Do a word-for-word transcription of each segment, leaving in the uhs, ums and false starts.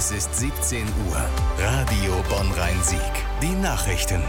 Es ist siebzehn Uhr. Radio Bonn-Rhein-Sieg. Die Nachrichten.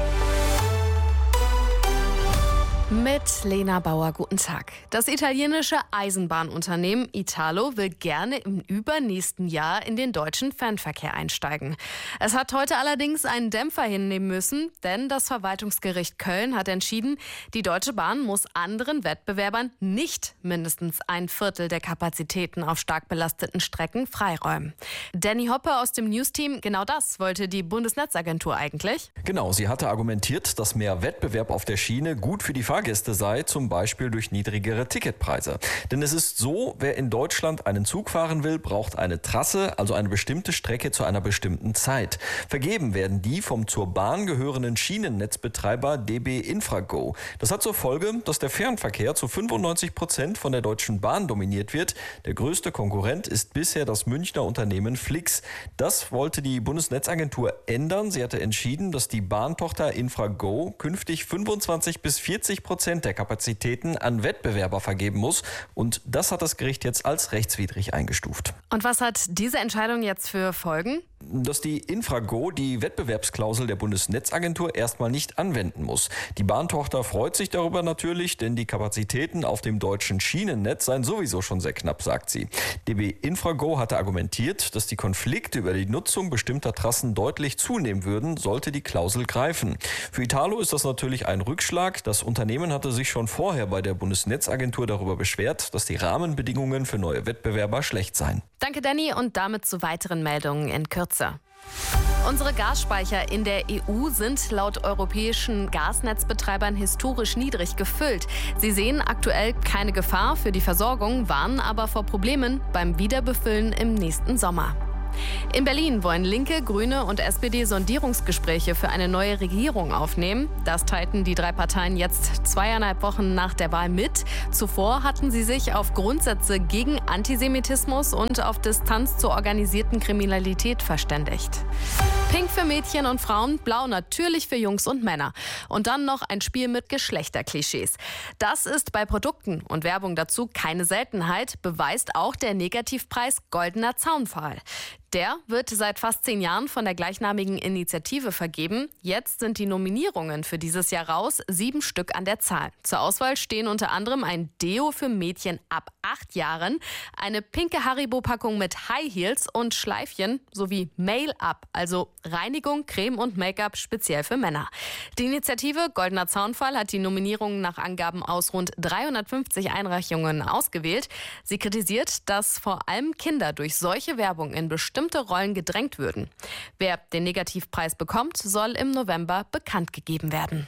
Mit Lena Bauer, guten Tag. Das italienische Eisenbahnunternehmen Italo will gerne im übernächsten Jahr in den deutschen Fernverkehr einsteigen. Es hat heute allerdings einen Dämpfer hinnehmen müssen, denn das Verwaltungsgericht Köln hat entschieden, die Deutsche Bahn muss anderen Wettbewerbern nicht mindestens ein Viertel der Kapazitäten auf stark belasteten Strecken freiräumen. Danny Hoppe aus dem News-Team, genau das wollte die Bundesnetzagentur eigentlich. Genau, sie hatte argumentiert, dass mehr Wettbewerb auf der Schiene gut für die Fahrgäste sei, zum Beispiel durch niedrigere Ticketpreise. Denn es ist so, wer in Deutschland einen Zug fahren will, braucht eine Trasse, also eine bestimmte Strecke zu einer bestimmten Zeit. Vergeben werden die vom zur Bahn gehörenden Schienennetzbetreiber D B Infrago. Das hat zur Folge, dass der Fernverkehr zu fünfundneunzig Prozent von der Deutschen Bahn dominiert wird. Der größte Konkurrent ist bisher das Münchner Unternehmen Flix. Das wollte die Bundesnetzagentur ändern. Sie hatte entschieden, dass die Bahntochter Infrago künftig fünfundzwanzig bis vierzig Prozent der Kapazitäten an Wettbewerber vergeben muss. Und das hat das Gericht jetzt als rechtswidrig eingestuft. Und was hat diese Entscheidung jetzt für Folgen? Dass die Infrago die Wettbewerbsklausel der Bundesnetzagentur erstmal nicht anwenden muss. Die Bahntochter freut sich darüber natürlich, denn die Kapazitäten auf dem deutschen Schienennetz seien sowieso schon sehr knapp, sagt sie. D B Infrago hatte argumentiert, dass die Konflikte über die Nutzung bestimmter Trassen deutlich zunehmen würden, sollte die Klausel greifen. Für Italo ist das natürlich ein Rückschlag. Das Unternehmen hatte sich schon vorher bei der Bundesnetzagentur darüber beschwert, dass die Rahmenbedingungen für neue Wettbewerber schlecht seien. Danke, Danny, und damit zu weiteren Meldungen in Kürze. Unsere Gasspeicher in der E U sind laut europäischen Gasnetzbetreibern historisch niedrig gefüllt. Sie sehen aktuell keine Gefahr für die Versorgung, warnen aber vor Problemen beim Wiederbefüllen im nächsten Sommer. In Berlin wollen Linke, Grüne und S P D Sondierungsgespräche für eine neue Regierung aufnehmen. Das teilten die drei Parteien jetzt zweieinhalb Wochen nach der Wahl mit. Zuvor hatten sie sich auf Grundsätze gegen Antisemitismus und auf Distanz zur organisierten Kriminalität verständigt. Pink für Mädchen und Frauen, blau natürlich für Jungs und Männer. Und dann noch ein Spiel mit Geschlechterklischees. Das ist bei Produkten und Werbung dazu keine Seltenheit, beweist auch der Negativpreis Goldener Zaunpfahl. Der wird seit fast zehn Jahren von der gleichnamigen Initiative vergeben. Jetzt sind die Nominierungen für dieses Jahr raus, sieben Stück an der Zahl. Zur Auswahl stehen unter anderem ein Deo für Mädchen ab acht Jahren, eine pinke Haribo-Packung mit High Heels und Schleifchen sowie Mail-Up, also Reinigung, Creme und Make-up speziell für Männer. Die Initiative Goldener Zaunpfahl hat die Nominierungen nach Angaben aus rund dreihundertfünfzig Einreichungen ausgewählt. Sie kritisiert, dass vor allem Kinder durch solche Werbung in bestimmten bestimmte Rollen gedrängt würden. Wer den Negativpreis bekommt, soll im November bekannt gegeben werden.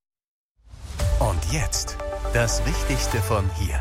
Und jetzt das Wichtigste von hier.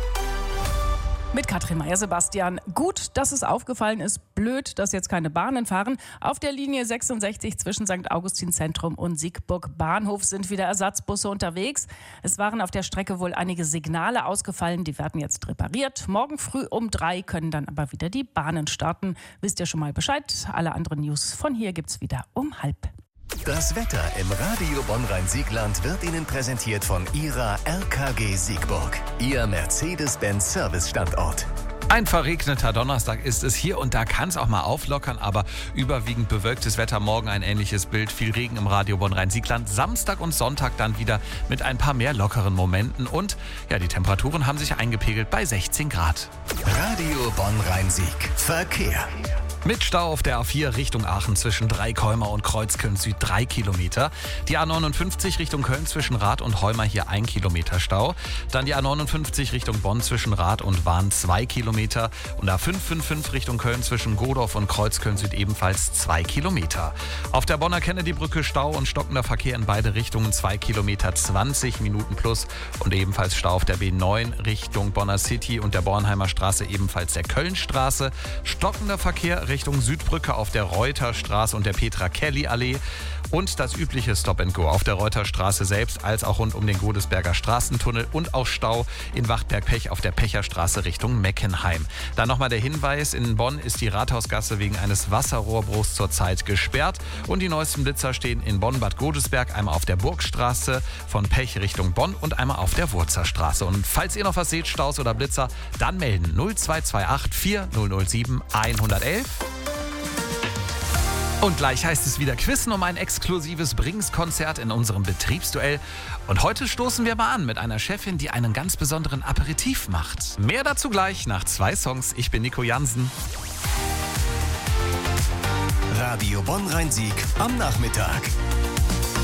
Mit Katrin Meyer-Sebastian. Gut, dass es aufgefallen ist. Blöd, dass jetzt keine Bahnen fahren. Auf der Linie sechsundsechzig zwischen Sankt Augustin Zentrum und Siegburg Bahnhof sind wieder Ersatzbusse unterwegs. Es waren auf der Strecke wohl einige Signale ausgefallen. Die werden jetzt repariert. Morgen früh um drei können dann aber wieder die Bahnen starten. Wisst ihr schon mal Bescheid? Alle anderen News von hier gibt's wieder um halb. Das Wetter im Radio Bonn-Rhein-Siegland wird Ihnen präsentiert von Ihrer R K G Siegburg, Ihr Mercedes-Benz Service-Standort. Ein verregneter Donnerstag ist es. Hier und da kann es auch mal auflockern, aber überwiegend bewölktes Wetter. Morgen ein ähnliches Bild, viel Regen im Radio Bonn-Rhein-Siegland. Samstag und Sonntag dann wieder mit ein paar mehr lockeren Momenten. Und ja, die Temperaturen haben sich eingepegelt bei sechzehn Grad. Radio Bonn-Rhein-Sieg. Verkehr. Mit Stau auf der A vier Richtung Aachen zwischen Dreikäumer und Kreuzköln Süd drei Kilometer. Die A neunundfünfzig Richtung Köln zwischen Rath und Heuma hier ein Kilometer Stau. Dann die A neunundfünfzig Richtung Bonn zwischen Rath und Wahn zwei Kilometer. Und A fünf fünf fünf Richtung Köln zwischen Godorf und Kreuzköln Süd ebenfalls zwei Kilometer. Auf der Bonner Kennedy-Brücke Stau und stockender Verkehr in beide Richtungen zwei Kilometer zwanzig Minuten plus. Und ebenfalls Stau auf der B neun Richtung Bonner City und der Bornheimer Straße ebenfalls der Kölnstraße. Stockender Verkehr Richtung Südbrücke auf der Reuterstraße und der Petra-Kelly-Allee und das übliche Stop-and-Go auf der Reuterstraße selbst als auch rund um den Godesberger Straßentunnel und auch Stau in Wachtberg-Pech auf der Pecherstraße Richtung Meckenheim. Dann nochmal der Hinweis, in Bonn ist die Rathausgasse wegen eines Wasserrohrbruchs zurzeit gesperrt und die neuesten Blitzer stehen in Bonn-Bad Godesberg, einmal auf der Burgstraße von Pech Richtung Bonn und einmal auf der Wurzerstraße. Und falls ihr noch was seht, Staus oder Blitzer, dann melden null zwei zwei acht vier null null sieben eins eins eins. Und gleich heißt es wieder Quizzen um ein exklusives Brings-Konzert in unserem Betriebsduell. Und heute stoßen wir mal an mit einer Chefin, die einen ganz besonderen Aperitif macht. Mehr dazu gleich nach zwei Songs. Ich bin Nico Jansen. Radio Bonn-Rhein-Sieg am Nachmittag.